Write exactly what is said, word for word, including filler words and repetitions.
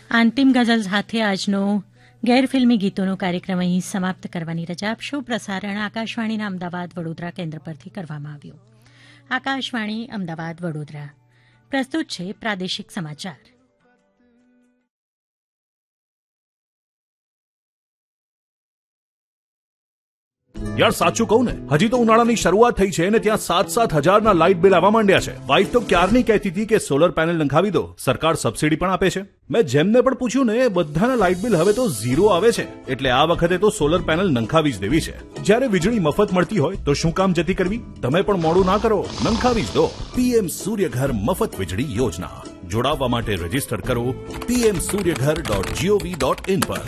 અંતિમ ગઝલ સાથે આજનો ગેરફિલ્મી ગીતોનો કાર્યક્રમ અહીં સમાપ્ત કરવાની રજા આપશો. પ્રસારણ આકાશવાણીના અમદાવાદ વડોદરા કેન્દ્ર પરથી કરવામાં આવ્યું. આકાશવાણી અમદાવાદ વડોદરા. પ્રસ્તુત છે પ્રાદેશિક સમાચાર. યાર સાચું કહું ને, હજી તો ઉનાળાની શરૂઆત થઈ છે ને ત્યાં સાત સાત હજારના લાઇટ બિલ આવવા માંડ્યા છે. વાઇફ તો ક્યારની કહેતી હતી કે સોલર પેનલ નંખાવી દો, સરકાર સબસિડી પણ આપે છે. મેં જેમને પણ પૂછ્યું ને બધાના લાઇટ બિલ હવે તો ઝીરો આવે છે. એટલે આ વખતે તો સોલર પેનલ નંખાવી જ દેવી છે. જ્યારે વીજળી મફત મળતી હોય તો શું કામ જતી કરવી? તમે પણ મોડું ના કરો, નંખાવી જ દો. પીએમ સૂર્યઘર મફત વીજળી યોજના. જોડાવવા માટે રજીસ્ટર કરો PM Suryaghar dot GOV dot in પર.